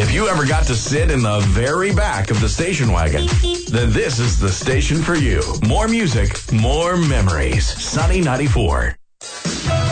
If you ever got to sit in the very back of the station wagon, then this is the station for you. More music, more memories. Sunny 94.